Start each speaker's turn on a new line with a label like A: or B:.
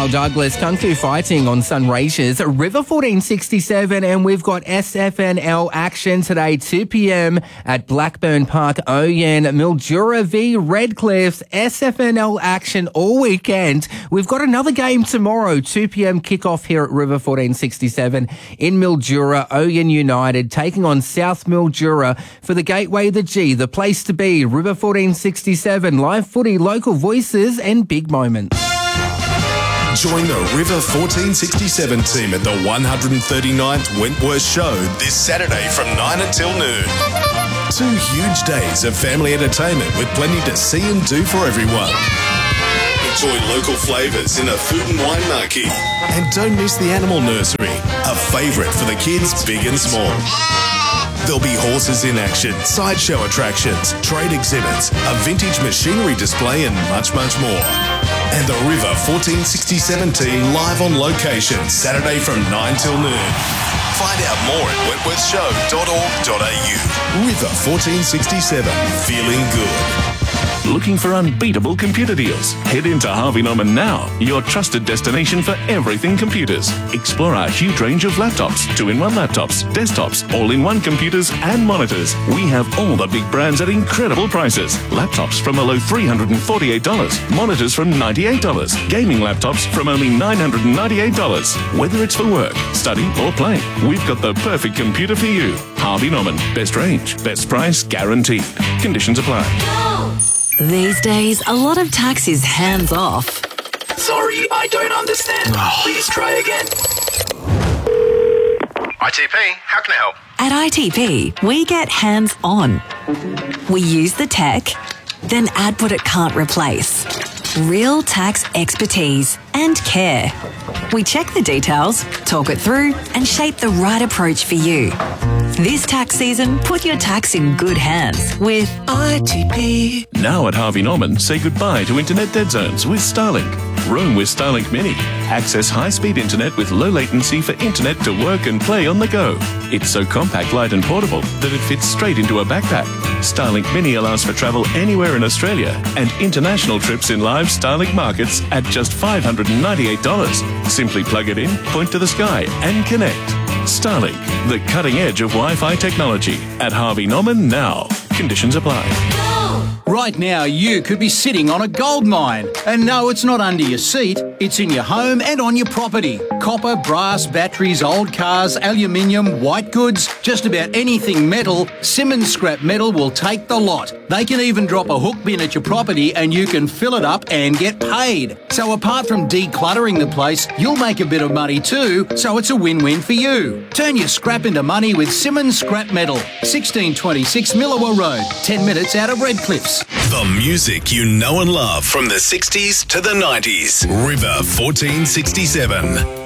A: Kyle Douglas, Kung Fu Fighting on Sunraysia's River 1467, and we've got SFNL action today, 2 p.m. at Blackburn Park, Oyen, Mildura v Redcliffe. SFNL action all weekend. We've got another game tomorrow, 2 p.m. kickoff here at River 1467 in Mildura. Oyen United taking on South Mildura for the Gateway, the G, the place to be. River 1467, live footy, local voices and big moments.
B: Join the River 1467 team at the 139th Wentworth Show this Saturday from 9 until noon. 2 huge days of family entertainment with plenty to see and do for everyone. Enjoy local flavours in a food and wine marquee. And don't miss the Animal Nursery, a favourite for the kids big and small. There'll be horses in action, sideshow attractions, trade exhibits, a vintage machinery display and much, much more. And the River 1467 team live on location Saturday from 9 till noon. Find out more at wentworthshow.org.au. River 1467, feeling good.
C: Looking for unbeatable computer deals? Head into Harvey Norman now, your trusted destination for everything computers. Explore our huge range of laptops, 2-in-1 laptops, desktops, all-in-one computers and monitors. We have all the big brands at incredible prices. Laptops from below $348, monitors from $98, gaming laptops from only $998. Whether it's for work, study or play, we've got the perfect computer for you. Harvey Norman, best range, best price guaranteed. Conditions apply.
D: These days, a lot of tax is hands off.
E: Sorry, I don't understand. Please try again.
F: ITP, how can I help?
D: At ITP, we get hands on. We use the tech, then add what it can't replace. Real tax expertise and care. We check the details, talk it through, and shape the right approach for you. This tax season, put your tax in good hands with ITP.
C: Now at Harvey Norman, say goodbye to internet dead zones with Starlink. Roam with Starlink Mini. Access high-speed internet with low latency for internet to work and play on the go. It's so compact, light and portable that it fits straight into a backpack. Starlink Mini allows for travel anywhere in Australia and international trips in live Starlink markets at just $598. Simply plug it in, point to the sky and connect. Starlink, the cutting edge of Wi-Fi technology. At Harvey Norman now. Conditions apply.
G: Right now, you could be sitting on a gold mine. And no, it's not under your seat. It's in your home and on your property. Copper, brass, batteries, old cars, aluminium, white goods, just about anything metal, Simmons Scrap Metal will take the lot. They can even drop a hook bin at your property and you can fill it up and get paid. So apart from decluttering the place, you'll make a bit of money too, so it's a win-win for you. Turn your scrap into money with Simmons Scrap Metal. 1626 Millawa Road, 10 minutes out of Redcliffs.
B: The music you know and love from the 60s to the 90s. River 1467.